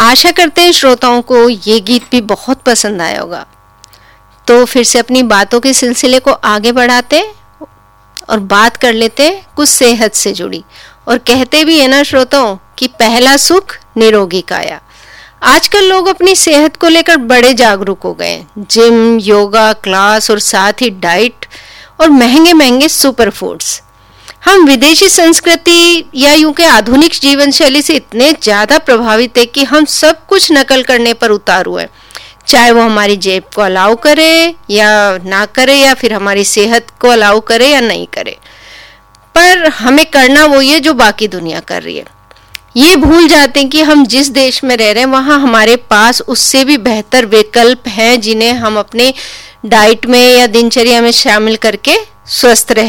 आशा करते हैं श्रोताओं को ये गीत भी बहुत पसंद आया होगा। तो फिर से अपनी बातों के सिलसिले को आगे बढ़ाते और बात कर लेते कुछ सेहत से जुड़ी। और कहते भी है ना श्रोताओं कि पहला सुख निरोगी काया। आजकल लोग अपनी सेहत को लेकर बड़े जागरूक हो गए। जिम, योगा क्लास और साथ ही डाइट और महंगे महंगे सुपर फूड्स। हम विदेशी संस्कृति या यूं के आधुनिक जीवन शैली से इतने ज्यादा प्रभावित है कि हम सब कुछ नकल करने पर उतारू हैं, चाहे वो हमारी जेब को अलाउ करे या ना करे, या फिर हमारी सेहत को अलाउ करे या नहीं करे। पर हमें करना वो ये जो बाकी दुनिया कर रही है। ये भूल जाते हैं कि हम जिस देश में रह रहे हैं वहां हमारे पास उससे भी बेहतर विकल्प हैं जिन्हें हम अपने डाइट में या दिनचर्या में शामिल करके स्वस्थ रह